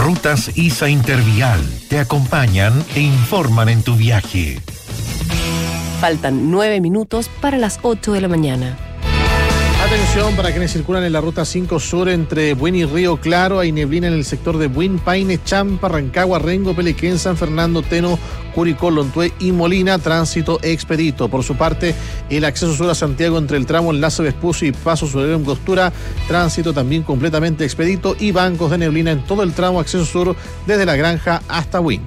Rutas ISA Intervial te acompañan e informan en tu viaje. Faltan 9 minutos para las 8 de la mañana. Atención para quienes circulan en la ruta 5 Sur entre Buin y Río Claro. Hay neblina en el sector de Buin, Paine, Champa, Rancagua, Rengo, Pelequén, San Fernando, Teno, Curicó, Lontué y Molina. Tránsito expedito. Por su parte, el acceso sur a Santiago entre el tramo Enlace Vespucio y Paso Soberano en Costura. Tránsito también completamente expedito y bancos de neblina en todo el tramo acceso sur desde La Granja hasta Buin.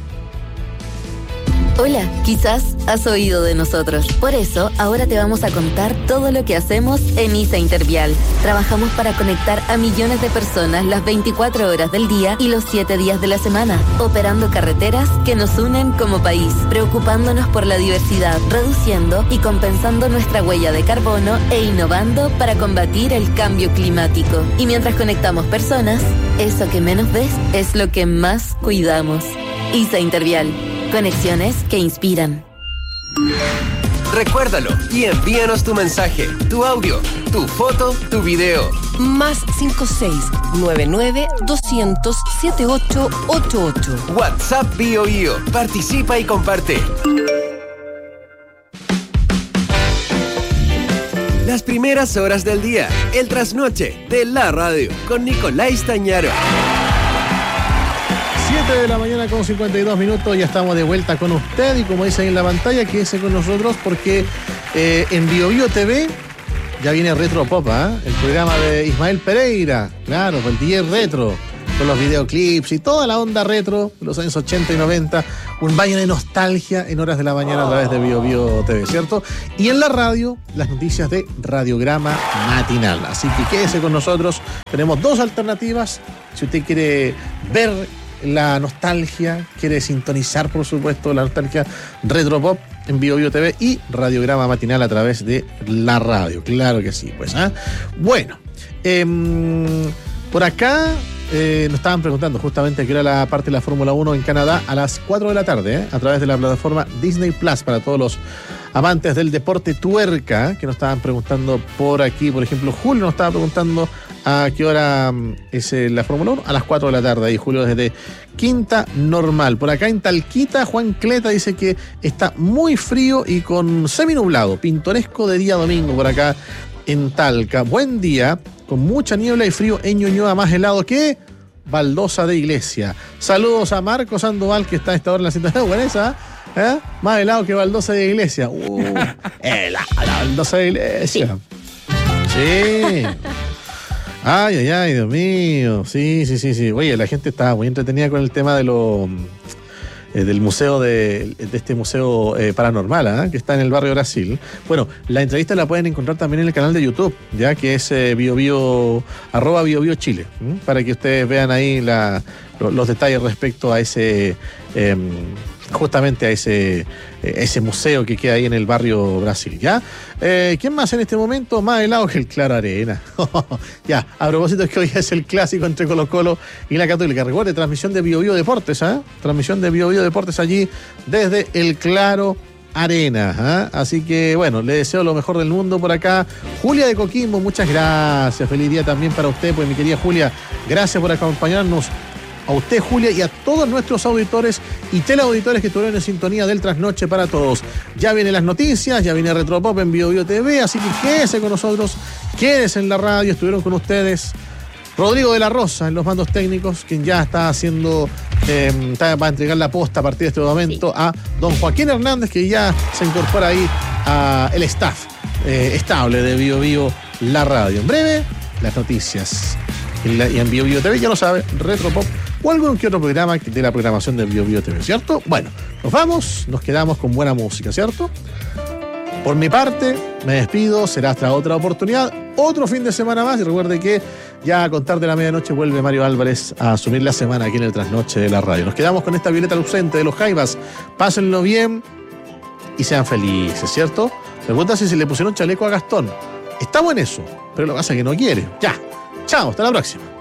Hola, quizás has oído de nosotros. Por eso, ahora te vamos a contar todo lo que hacemos en ISA Intervial. Trabajamos para conectar a millones de personas las 24 horas del día y los 7 días de la semana, operando carreteras que nos unen como país, preocupándonos por la diversidad, reduciendo y compensando nuestra huella de carbono e innovando para combatir el cambio climático. Y mientras conectamos personas, eso que menos ves es lo que más cuidamos. ISA Intervial. Conexiones que inspiran. Recuérdalo y envíanos tu mensaje, tu audio, tu foto, tu video. Más 56-99-200-7888. WhatsApp BioBio. Participa y comparte. Las primeras horas del día. El trasnoche de la radio con Nicolás Tañaro. 7 de la mañana con 52 minutos, ya estamos de vuelta con usted y como dice ahí en la pantalla, quédese con nosotros porque en BioBio TV ya viene Retro Pop, el programa de Ismael Pereira, claro, el DJ Retro, con los videoclips y toda la onda retro de los años 80 y 90, un baño de nostalgia en horas de la mañana a través de BioBio TV, ¿cierto? Y en la radio, las noticias de Radiograma Matinal, así que quédese con nosotros, tenemos dos alternativas, si usted quiere ver la nostalgia, quiere sintonizar por supuesto la nostalgia Retro Pop en BioBio TV y Radiograma Matinal a través de la radio, claro que sí, pues. Bueno, por acá nos estaban preguntando justamente que era la parte de la Fórmula 1 en Canadá a las 4 de la tarde, a través de la plataforma Disney Plus para todos los amantes del deporte tuerca, que nos estaban preguntando por aquí. Por ejemplo, Julio nos estaba preguntando a qué hora es la Fórmula 1, a las 4 de la tarde, ahí Julio desde Quinta Normal. Por acá en Talquita, Juan Cleta dice que está muy frío y con seminublado, pintoresco de día domingo por acá en Talca. Buen día, con mucha niebla y frío en Ñuñoa, más helado que Baldosa de Iglesia. Saludos a Marco Sandoval, que está a esta hora en la sintonía. Buena esa, más helado que Baldosa de Iglesia. La Baldosa de Iglesia. Sí. Ay, Dios mío. Sí. Oye, la gente estaba muy entretenida con el tema de del museo de este museo paranormal, que está en el barrio Brasil. Bueno, la entrevista la pueden encontrar también en el canal de YouTube, ya que es BioBio, @BioBio Chile, para que ustedes vean ahí los detalles respecto a ese justamente a ese museo que queda ahí en el barrio Brasil, ¿ya? ¿Quién más en este momento? Más helado que el Claro Arena. Ya, a propósito es que hoy es el clásico entre Colo-Colo y la Católica. Recuerde, transmisión de BioBio Deportes, transmisión de BioBio Deportes allí desde el Claro Arena, Así que, bueno, le deseo lo mejor del mundo por acá. Julia de Coquimbo, muchas gracias. Feliz día también para usted, pues mi querida Julia. Gracias por acompañarnos. A usted, Julia, y a todos nuestros auditores y teleauditores que estuvieron en sintonía del Trasnoche para Todos. Ya vienen las noticias, ya viene Retropop en BioBio TV, así que quédese con nosotros, quédese en la radio. Estuvieron con ustedes Rodrigo de la Rosa en los mandos técnicos, quien ya está haciendo, va a entregar la posta a partir de este momento a don Joaquín Hernández, que ya se incorpora ahí al staff estable de BioBio, la radio. En breve, las noticias. Y en BioBio TV, ya lo sabe, Retropop o algún que otro programa de la programación de BioBio TV, ¿cierto? Bueno, nos vamos, nos quedamos con buena música, ¿cierto? Por mi parte, me despido, será hasta otra oportunidad, otro fin de semana más, y recuerde que ya a contar de la medianoche vuelve Mario Álvarez a asumir la semana aquí en el Trasnoche de la radio. Nos quedamos con esta Violeta Lucente de los Jaivas, pásenlo bien y sean felices, ¿cierto? Pregunta si le pusieron chaleco a Gastón. Estamos en eso, pero lo que pasa es que no quiere. Ya, chao, hasta la próxima.